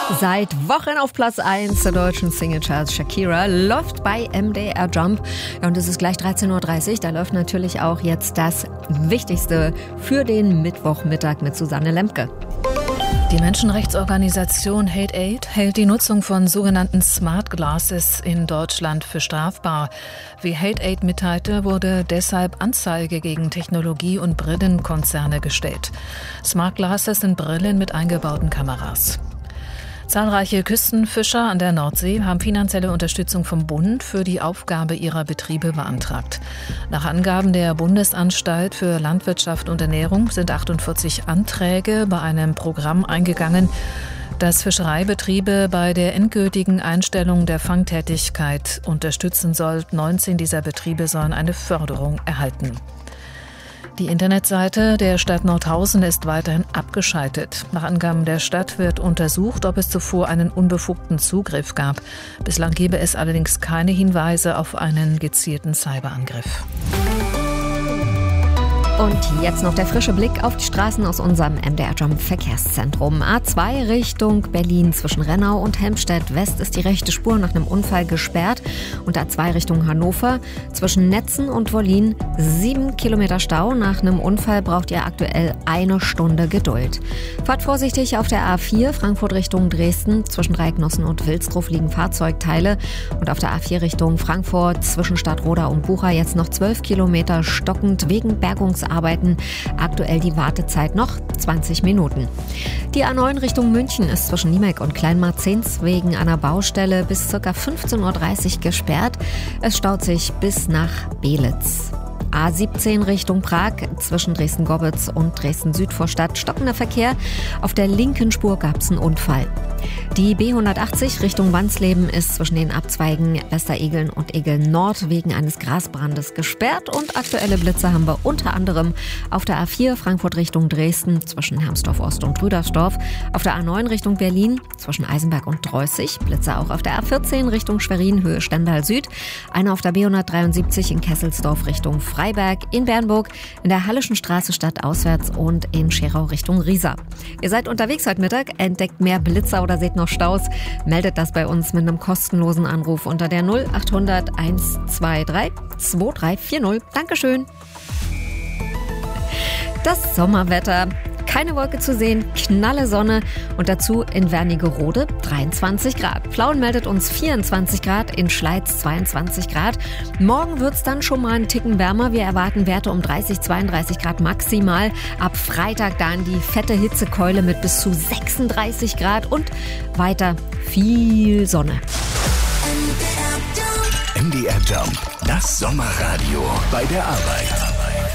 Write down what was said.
Seit Wochen auf Platz 1 der deutschen Singlecharts. Shakira läuft bei MDR Jump. Ja, und es ist gleich 13.30 Uhr. Da läuft natürlich auch jetzt das Wichtigste für den Mittwochmittag mit Susanne Lemke. Die Menschenrechtsorganisation Hate-Aid hält die Nutzung von sogenannten Smart Glasses in Deutschland für strafbar. Wie Hate-Aid mitteilte, wurde deshalb Anzeige gegen Technologie- und Brillenkonzerne gestellt. Smart Glasses sind Brillen mit eingebauten Kameras. Zahlreiche Küstenfischer an der Nordsee haben finanzielle Unterstützung vom Bund für die Aufgabe ihrer Betriebe beantragt. Nach Angaben der Bundesanstalt für Landwirtschaft und Ernährung sind 48 Anträge bei einem Programm eingegangen, das Fischereibetriebe bei der endgültigen Einstellung der Fangtätigkeit unterstützen soll. 19 dieser Betriebe sollen eine Förderung erhalten. Die Internetseite der Stadt Nordhausen ist weiterhin abgeschaltet. Nach Angaben der Stadt wird untersucht, ob es zuvor einen unbefugten Zugriff gab. Bislang gebe es allerdings keine Hinweise auf einen gezielten Cyberangriff. Und jetzt noch der frische Blick auf die Straßen aus unserem MDR Jump Verkehrszentrum. A2 Richtung Berlin zwischen Rennau und Helmstedt West ist die rechte Spur nach einem Unfall gesperrt. Und A2 Richtung Hannover zwischen Netzen und Wollin 7 Kilometer Stau. Nach einem Unfall braucht ihr aktuell 1 Stunde Geduld. Fahrt vorsichtig auf der A4 Frankfurt Richtung Dresden. Zwischen Reiknossen und Wilsdruf liegen Fahrzeugteile. Und auf der A4 Richtung Frankfurt zwischen Stadtroda und Bucha jetzt noch 12 Kilometer stockend wegen Bergungsarbeiten. Aktuell die Wartezeit noch 20 Minuten. Die A9 Richtung München ist zwischen Niemek und Kleinmarzens wegen einer Baustelle bis ca. 15.30 Uhr gesperrt. Es staut sich bis nach Belitz. A17 Richtung Prag zwischen Dresden-Gobbitz und Dresden-Südvorstadt stockender Verkehr. Auf der linken Spur gab es einen Unfall. Die B180 Richtung Wansleben ist zwischen den Abzweigen Westeregeln und Egeln Nord wegen eines Grasbrandes gesperrt und aktuelle Blitze haben wir unter anderem auf der A4 Frankfurt Richtung Dresden zwischen Hermsdorf Ost und Rüdersdorf, auf der A9 Richtung Berlin zwischen Eisenberg und Dreußig, Blitze auch auf der A14 Richtung Schwerin Höhe Stendal Süd, einer auf der B173 in Kesselsdorf Richtung Freiberg, in Bernburg, in der Hallischen Straße stadtauswärts und in Scherau Richtung Riesa. Ihr seid unterwegs heute Mittag, entdeckt mehr Blitzer oder seht noch Staus, meldet das bei uns mit einem kostenlosen Anruf unter der 0800 123 2340. Dankeschön. Das Sommerwetter. Keine Wolke zu sehen, knalle Sonne und dazu in Wernigerode 23 Grad. Plauen meldet uns 24 Grad, in Schleiz 22 Grad. Morgen wird es dann schon mal einen Ticken wärmer. Wir erwarten Werte um 30, 32 Grad maximal. Ab Freitag dann die fette Hitzekeule mit bis zu 36 Grad und weiter viel Sonne. MDR Jump, das Sommerradio bei der Arbeit.